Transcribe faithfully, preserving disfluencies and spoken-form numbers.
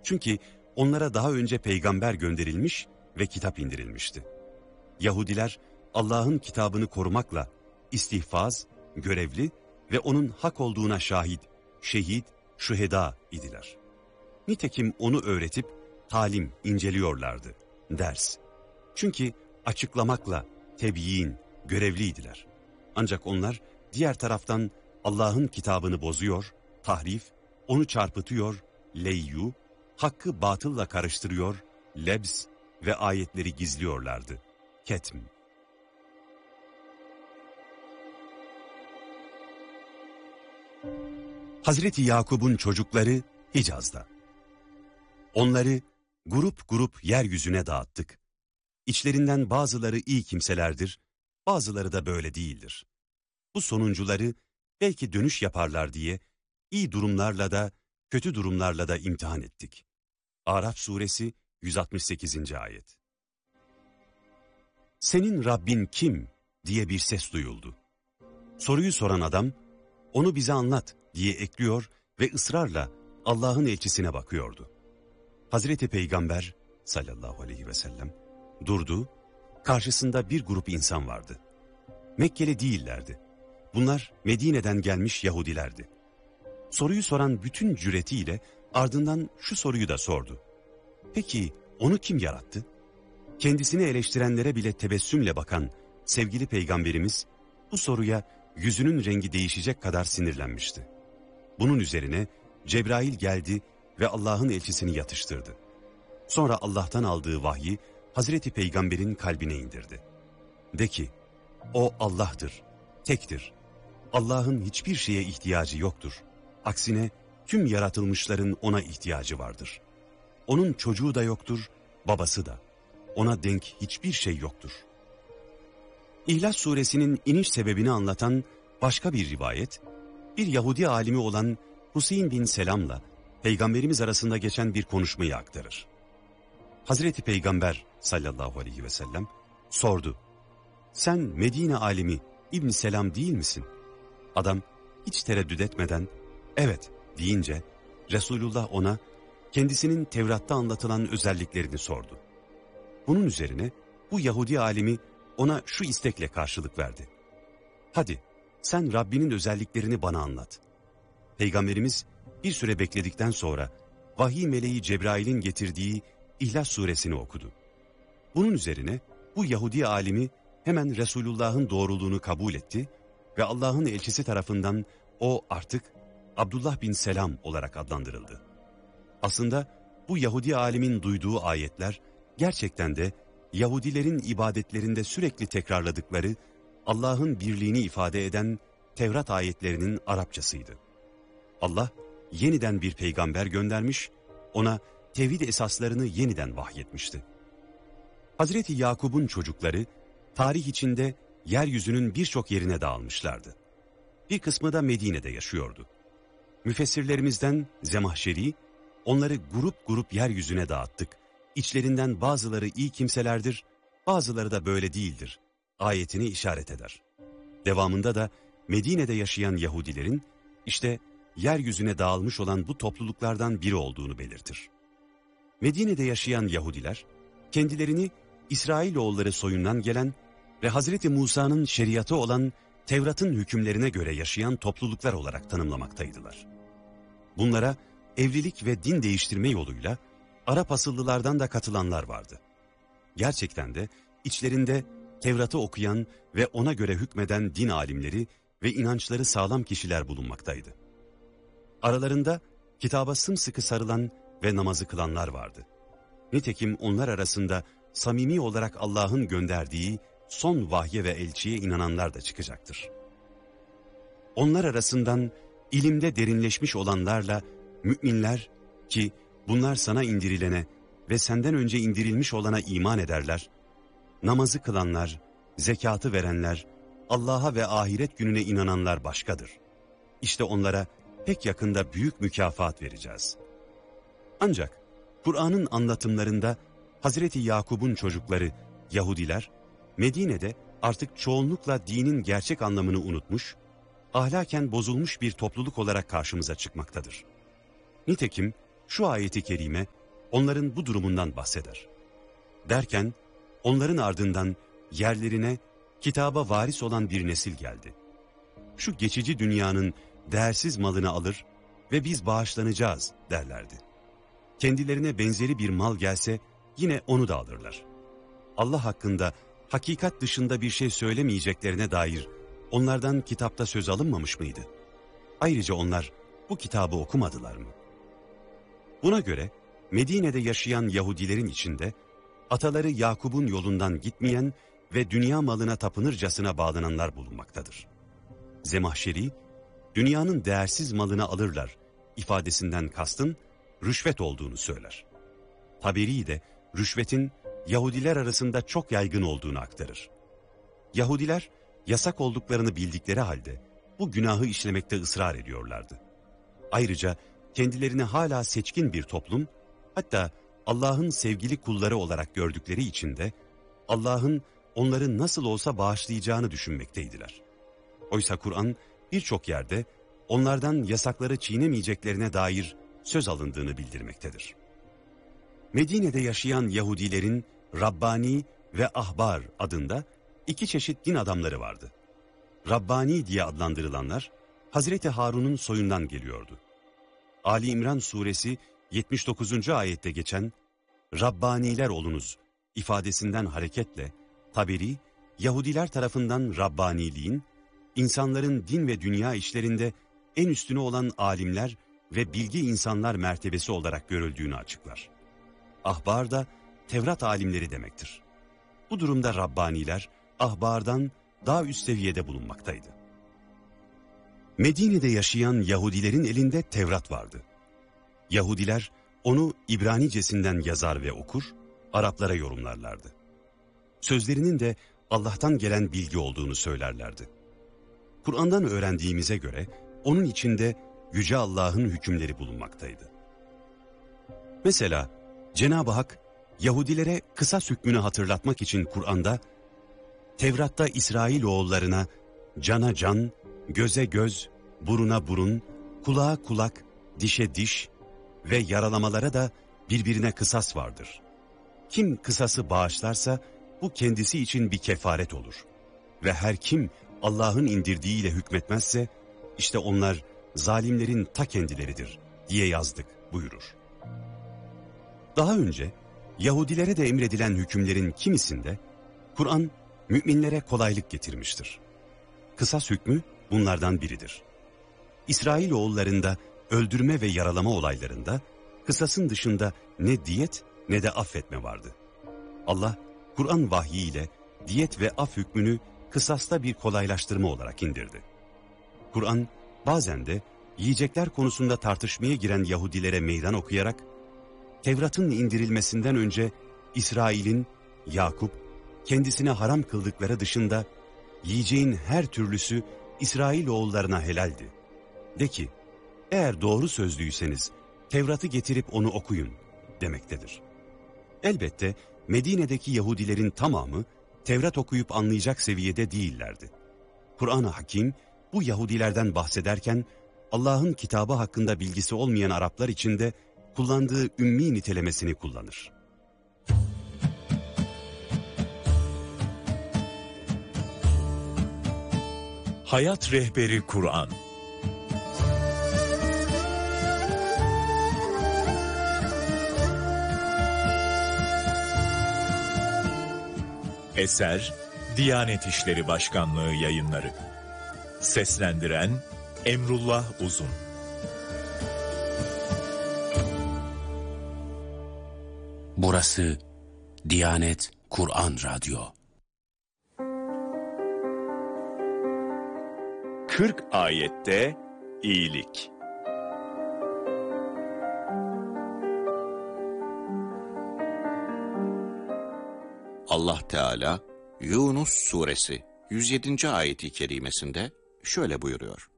Çünkü onlara daha önce peygamber gönderilmiş ve kitap indirilmişti. Yahudiler Allah'ın kitabını korumakla istihfaz, görevli ve onun hak olduğuna şahit, şehit, şüheda idiler. Nitekim onu öğretip talim inceliyorlardı, ders. Çünkü açıklamakla tebyiin, görevliydiler. Ancak onlar diğer taraftan Allah'ın kitabını bozuyor, tahrif, onu çarpıtıyor, leyyu, hakkı batılla karıştırıyor, lebs ve ayetleri gizliyorlardı, ketm. Hazreti Yakub'un çocukları Hicaz'da. Onları grup grup yeryüzüne dağıttık. İçlerinden bazıları iyi kimselerdir, bazıları da böyle değildir. Bu sonuncuları belki dönüş yaparlar diye iyi durumlarla da kötü durumlarla da imtihan ettik. Araf suresi yüz altmış sekizinci ayet. Senin Rabbin kim diye bir ses duyuldu. Soruyu soran adam, onu bize anlat diye ekliyor ve ısrarla Allah'ın elçisine bakıyordu. Hazreti Peygamber sallallahu aleyhi ve sellem durdu, karşısında bir grup insan vardı. Mekkeli değillerdi. Bunlar Medine'den gelmiş Yahudilerdi. Soruyu soran bütün cüretiyle ardından şu soruyu da sordu. Peki onu kim yarattı? Kendisini eleştirenlere bile tebessümle bakan sevgili Peygamberimiz bu soruya yüzünün rengi değişecek kadar sinirlenmişti. Bunun üzerine Cebrail geldi ve Allah'ın elçisini yatıştırdı. Sonra Allah'tan aldığı vahyi Hazreti Peygamber'in kalbine indirdi. De ki, o Allah'tır, tektir. Allah'ın hiçbir şeye ihtiyacı yoktur. Aksine tüm yaratılmışların ona ihtiyacı vardır. Onun çocuğu da yoktur, babası da. Ona denk hiçbir şey yoktur. İhlas suresinin iniş sebebini anlatan başka bir rivayet, bir Yahudi alimi olan Hüseyin bin Selam'la Peygamberimiz arasında geçen bir konuşmayı aktarır. Hazreti Peygamber sallallahu aleyhi ve sellem sordu. Sen Medine alimi İbn Selam değil misin? Adam hiç tereddüt etmeden evet deyince Resulullah ona kendisinin Tevrat'ta anlatılan özelliklerini sordu. Bunun üzerine bu Yahudi alimi ona şu istekle karşılık verdi. Hadi sen Rabbinin özelliklerini bana anlat. Peygamberimiz bir süre bekledikten sonra vahiy meleği Cebrail'in getirdiği İhlas suresini okudu. Bunun üzerine bu Yahudi alimi hemen Resulullah'ın doğruluğunu kabul etti ve Allah'ın elçisi tarafından o artık Abdullah bin Selam olarak adlandırıldı. Aslında bu Yahudi alimin duyduğu ayetler gerçekten de Yahudilerin ibadetlerinde sürekli tekrarladıkları Allah'ın birliğini ifade eden Tevrat ayetlerinin Arapçasıydı. Allah yeniden bir peygamber göndermiş, ona tevhid esaslarını yeniden vahyetmişti. Hazreti Yakub'un çocukları tarih içinde yeryüzünün birçok yerine dağılmışlardı. Bir kısmı da Medine'de yaşıyordu. Müfessirlerimizden Zemahşeri, onları grup grup yeryüzüne dağıttık. İçlerinden bazıları iyi kimselerdir, bazıları da böyle değildir. Ayetini işaret eder. Devamında da Medine'de yaşayan Yahudilerin işte yeryüzüne dağılmış olan bu topluluklardan biri olduğunu belirtir. Medine'de yaşayan Yahudiler kendilerini İsrailoğulları soyundan gelen ve Hazreti Musa'nın şeriatı olan Tevrat'ın hükümlerine göre yaşayan topluluklar olarak tanımlamaktaydılar. Bunlara evlilik ve din değiştirme yoluyla Arap asıllılardan da katılanlar vardı. Gerçekten de içlerinde Tevrat'ı okuyan ve ona göre hükmeden din alimleri ve inançları sağlam kişiler bulunmaktaydı. Aralarında kitaba sımsıkı sarılan ve namazı kılanlar vardı. Nitekim onlar arasında samimi olarak Allah'ın gönderdiği son vahye ve elçiye inananlar da çıkacaktır. Onlar arasından ilimde derinleşmiş olanlarla müminler ki bunlar sana indirilene ve senden önce indirilmiş olana iman ederler, namazı kılanlar, zekatı verenler, Allah'a ve ahiret gününe inananlar başkadır. İşte onlara pek yakında büyük mükafat vereceğiz. Ancak Kur'an'ın anlatımlarında Hazreti Yakub'un çocukları Yahudiler, Medine'de artık çoğunlukla dinin gerçek anlamını unutmuş, ahlaken bozulmuş bir topluluk olarak karşımıza çıkmaktadır. Nitekim Şu ayeti kerime onların bu durumundan bahseder. Derken onların ardından yerlerine kitaba varis olan bir nesil geldi. Şu geçici dünyanın değersiz malını alır ve biz bağışlanacağız derlerdi. Kendilerine benzeri bir mal gelse yine onu da alırlar. Allah hakkında hakikat dışında bir şey söylemeyeceklerine dair onlardan kitapta söz alınmamış mıydı? Ayrıca onlar bu kitabı okumadılar mı? Buna göre Medine'de yaşayan Yahudilerin içinde ataları Yakub'un yolundan gitmeyen ve dünya malına tapınırcasına bağlananlar bulunmaktadır. Zemahşeri, dünyanın değersiz malını alırlar ifadesinden kastın rüşvet olduğunu söyler. Taberi de rüşvetin Yahudiler arasında çok yaygın olduğunu aktarır. Yahudiler yasak olduklarını bildikleri halde bu günahı işlemekte ısrar ediyorlardı. Ayrıca kendilerini hala seçkin bir toplum, hatta Allah'ın sevgili kulları olarak gördükleri için de Allah'ın onları nasıl olsa bağışlayacağını düşünmekteydiler. Oysa Kur'an birçok yerde onlardan yasakları çiğnemeyeceklerine dair söz alındığını bildirmektedir. Medine'de yaşayan Yahudilerin Rabbani ve Ahbar adında iki çeşit din adamları vardı. Rabbani diye adlandırılanlar Hazreti Harun'un soyundan geliyordu. Ali İmran suresi yetmiş dokuzuncu ayette geçen Rabbaniler olunuz ifadesinden hareketle Taberi, Yahudiler tarafından Rabbaniliğin, insanların din ve dünya işlerinde en üstünü olan alimler ve bilgi insanlar mertebesi olarak görüldüğünü açıklar. Ahbar da Tevrat alimleri demektir. Bu durumda Rabbaniler, ahbardan daha üst seviyede bulunmaktaydı. Medine'de yaşayan Yahudilerin elinde Tevrat vardı. Yahudiler onu İbranicesinden yazar ve okur, Araplara yorumlarlardı. Sözlerinin de Allah'tan gelen bilgi olduğunu söylerlerdi. Kur'an'dan öğrendiğimize göre onun içinde Yüce Allah'ın hükümleri bulunmaktaydı. Mesela Cenab-ı Hak Yahudilere kısas hükmünü hatırlatmak için Kur'an'da Tevrat'ta İsrailoğullarına cana can, göze göz, buruna burun, kulağa kulak, dişe diş ve yaralamalara da birbirine kısas vardır. Kim kısası bağışlarsa bu kendisi için bir kefaret olur. Ve her kim Allah'ın indirdiğiyle hükmetmezse işte onlar zalimlerin ta kendileridir diye yazdık buyurur. Daha önce Yahudilere de emredilen hükümlerin kimisinde Kur'an müminlere kolaylık getirmiştir. Kısas hükmü bunlardan biridir. İsrailoğullarında öldürme ve yaralama olaylarında kısasın dışında ne diyet ne de affetme vardı. Allah Kur'an vahyiyle diyet ve af hükmünü kısasta bir kolaylaştırma olarak indirdi. Kur'an bazen de yiyecekler konusunda tartışmaya giren Yahudilere meydan okuyarak Tevrat'ın indirilmesinden önce İsrail'in, Yakup, kendisine haram kıldıkları dışında yiyeceğin her türlüsü İsrailoğullarına helaldi. De ki, eğer doğru sözlüyseniz Tevrat'ı getirip onu okuyun demektedir. Elbette Medine'deki Yahudilerin tamamı Tevrat okuyup anlayacak seviyede değillerdi. Kur'an-ı Hakim bu Yahudilerden bahsederken Allah'ın kitabı hakkında bilgisi olmayan Araplar için de kullandığı ümmi nitelemesini kullanır. Hayat Rehberi Kur'an. Eser Diyanet İşleri Başkanlığı Yayınları. Seslendiren Emrullah Uzun. Burası Diyanet Kur'an Radyo. kırk ayette iyilik. Allah Teala Yunus suresi yüz yedinci ayeti kerimesinde şöyle buyuruyor.